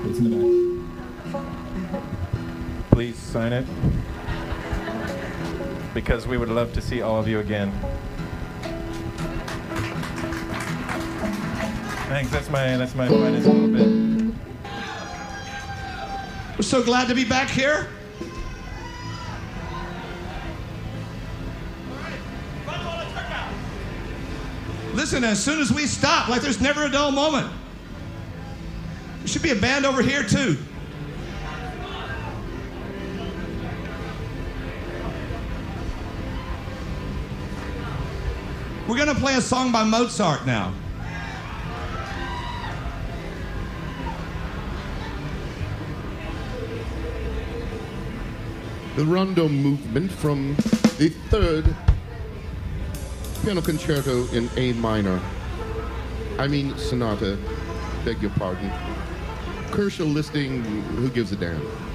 It's in the back. Please sign it, because we would love to see all of you again. Thanks. That's my finest little bit. We're so glad to be back here. Listen, as soon as we stop, like there's never a dull moment. There should be a band over here too. We're gonna play a song by Mozart now. The Rondo movement from the third piano concerto in A minor. Sonata, beg your pardon. Kershaw listing, who gives a damn?